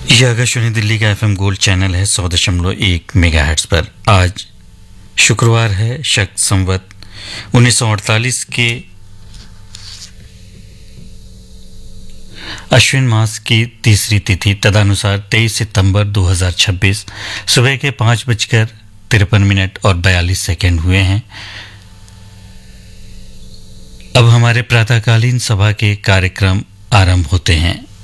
यह आकाशवाणी दिल्ली का FM gold channel है 100.1 मेगाहर्ट्ज पर। आज शुक्रवार है, शक संवत 1948 के अश्विन मास की तीसरी तिथि तदनुसार 23 सितंबर 2026 सुबह के 5:53 और 42 सेकंड हुए हैं। अब हमारे प्रातःकालीन सभा के कार्यक्रम आरंभ होते हैं।